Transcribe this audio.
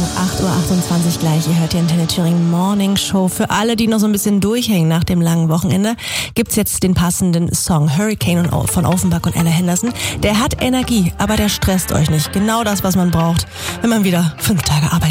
8:28 Uhr gleich. Ihr hört die Antenne Thüringen Morning Show. Für alle, die noch so ein bisschen durchhängen nach dem langen Wochenende, gibt's jetzt den passenden Song Hurricane von Offenbach und Ella Henderson. Der hat Energie, aber der stresst euch nicht. Genau das, was man braucht, wenn man wieder 5 Tage arbeiten